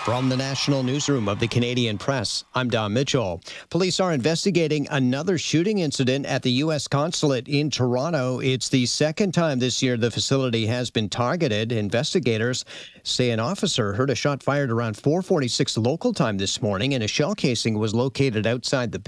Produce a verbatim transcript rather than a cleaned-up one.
From the National Newsroom of the Canadian Press, I'm Don Mitchell. Police are investigating another shooting incident at the U S consulate in Toronto. It's the second time this year the facility has been targeted. Investigators say an officer heard a shot fired around four forty-six local time this morning, and a shell casing was located outside the